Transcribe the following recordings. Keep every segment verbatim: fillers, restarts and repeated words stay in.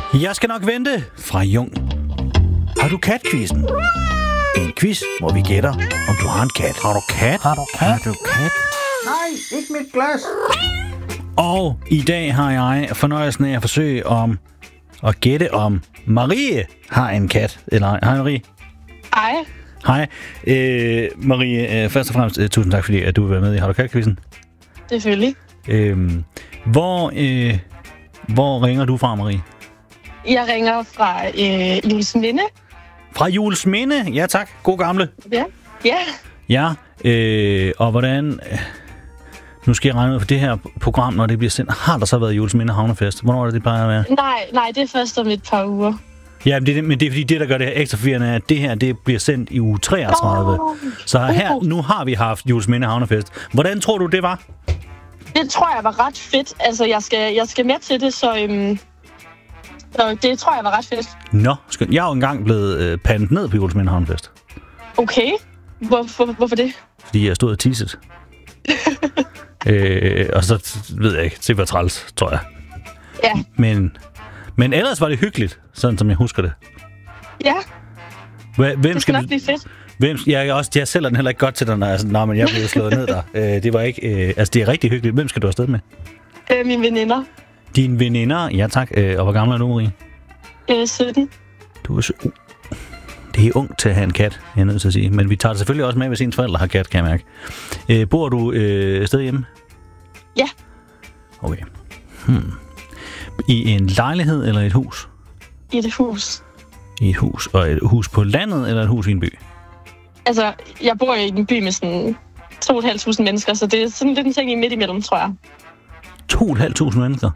Jeg skal nok vente fra Jung. Har du katquizzen? En quiz, hvor vi gætter, om du har en kat. Har du kat? Har du kat? Har du kat? Nej, ikke mit glas. Og i dag har jeg fornøjelsen af at forsøge om at gætte, om Marie har en kat. Eller ej. Hej Marie. Hej. Hej. Øh, Marie, øh, først og fremmest øh, tusind tak, fordi at du vil være med i Har du kat-quizzen. Selvfølgelig. Øh, hvor, øh, hvor ringer du fra, Marie? Jeg ringer fra øh, Juelsminde. Fra Juelsminde? Ja tak. God gamle. Ja. Ja. Ja, øh, og hvordan... Øh, nu skal jeg regne ud for det her program, når det bliver sendt. Har der så været Juelsminde Havnefest? Hvornår er det, det plejer at være? Nej, nej, det er først om et par uger. Ja, men det, men det er fordi det, der gør det her ekstra forvirrende, er, at det her det bliver sendt i uge treogtredive. Oh. Så her, nu har vi haft Juelsminde Havnefest. Hvordan tror du, det var? Det tror jeg var ret fedt. Altså, jeg skal, jeg skal med til det, så, øhm, så det tror jeg var ret fedt. Nå, skønt. Jeg er jo engang blevet øh, pandet ned på Juelsminde Havnefest. Okay. Hvorfor, hvorfor det? Fordi jeg stod og tisset. øh, og så ved jeg ikke, det var træls, tror jeg. Ja. Men, men ellers var det hyggeligt, sådan som jeg husker det. Ja. Hvem det skal skal nok du... blive fedt. Hvem, jeg, også, jeg sælger den heller ikke godt til dig, når jeg, når, men jeg blev slået ned der. Øh, det var ikke... Øh, altså, det er rigtig hyggeligt. Hvem skal du afsted med? Øh, mine veninder. Dine veninder? Ja, tak. Øh, og hvor gammel er du, Marie? Øh, sytten. Du er så... Uh. Det er ung til at have en kat, jeg er nødt til at sige. Men vi tager det selvfølgelig også med, hvis ens forældre har kat, kan jeg mærke. Øh, bor du øh, sted hjemme? Ja. Okay. Hmm. I en lejlighed eller et hus? I et hus. I et hus. Og et hus på landet eller et hus i en by? Altså, jeg bor i en by med sådan to og et halvt tusind mennesker, så det er sådan lidt en ting i midt imellem, tror jeg. To og et halvt tusind mennesker?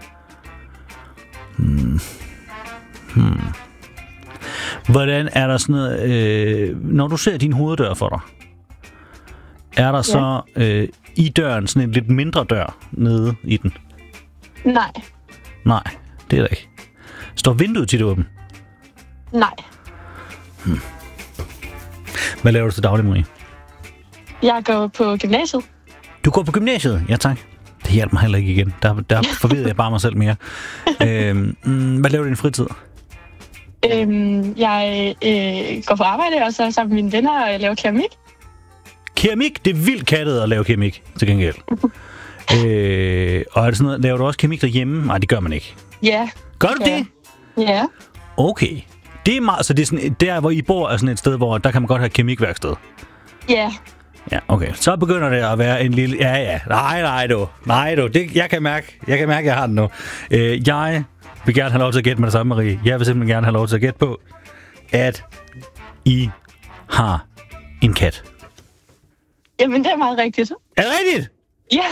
Hmm. Hmm. Hvordan er der sådan noget... Øh, når du ser din hoveddør for dig, er der så øh, i døren sådan en lidt mindre dør nede i den? Nej. Nej, det er der ikke. Står vinduet tit åben? Nej. Hmm. Hvad laver du til daglig, Marie? Jeg går på gymnasiet. Du går på gymnasiet? Ja, tak. Det hjælper mig heller ikke igen. Der, der forvirrer jeg bare mig selv mere. øhm, hvad laver du i din fritid? Øhm, jeg øh, går på arbejde, og så sammen med mine venner og laver keramik. Keramik? Det er vildt kattet at lave keramik, til gengæld. øh, og er det sådan noget, laver du også keramik derhjemme? Nej, det gør man ikke. Ja. Gør du ja. det? Ja. Okay. Det er meget, så det er sådan, der, hvor I bor, er sådan et sted, hvor der kan man godt have keramikværksted. Ja. Ja, okay. Så begynder det at være en lille... Ja, ja. Nej, nej, du. Nej, du. Det, jeg kan mærke, jeg kan mærke, jeg har den nu. Øh, jeg vil gerne have lov til at gætte med det samme, Marie. Jeg vil simpelthen gerne have lov til at gætte på, at I har en kat. Jamen, det er meget rigtigt. Er det rigtigt? Ja.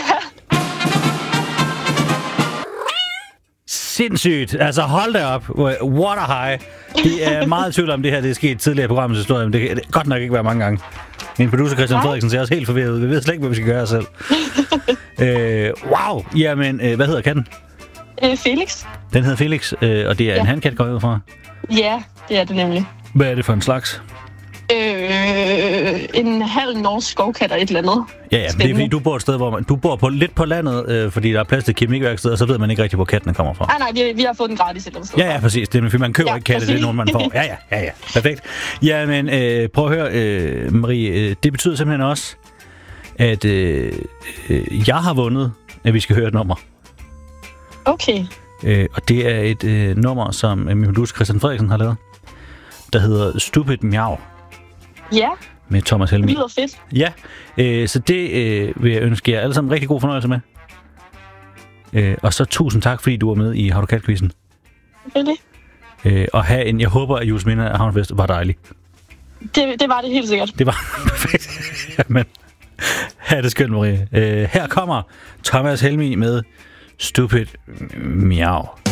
Sindssygt. Altså, hold da op. What a high. Det er meget tvivl om, det her det er sket tidligere i programmets historie, men det kan godt nok ikke være mange gange. Min producer Christian Frederiksen ser også helt forvirret ud. Vi ved slet ikke, hvad vi skal gøre selv. øh, wow. Jamen, øh, hvad hedder katten? Øh, Felix. Den hedder Felix, øh, og det er ja. en handkat, går jeg ud fra. Ja, det er det nemlig. Hvad er det for en slags? Øh, en halv norsk skovkat og et eller andet. Ja, ja, det er fordi, du bor et sted, hvor man... Du bor på, lidt på landet, øh, fordi der er plads til keramikværksted, og så ved man ikke rigtig, hvor kattene kommer fra. Nej, nej, vi, vi har fået den gratis et eller andet sted. Ja, ja, præcis. Det er, fordi man køber ja, ikke katte, det er nogen, man får. Ja, ja, ja, ja. Perfekt. Ja, men øh, prøv at høre, øh, Marie. Øh, det betyder simpelthen også, at øh, øh, jeg har vundet, at vi skal høre et nummer. Okay. Øh, og det er et øh, nummer, som øh, min producer Christian Frederiksen har lavet, der hedder Stupid Miau. Ja. Med Thomas Helmig. Det lyder fedt. Ja, øh, så det øh, vil jeg ønske jer alle sammen rigtig god fornøjelse med. Øh, og så tusind tak, fordi du var med i Har du kat-quizzen. Selvfølgelig. Øh, og have en, jeg håber, at Juelsminde Havnefest var dejlig. Det, det var det helt sikkert. Det var perfekt. Jamen, ha' det skønt, Marie. Øh, her kommer Thomas Helmig med Stupid Miau.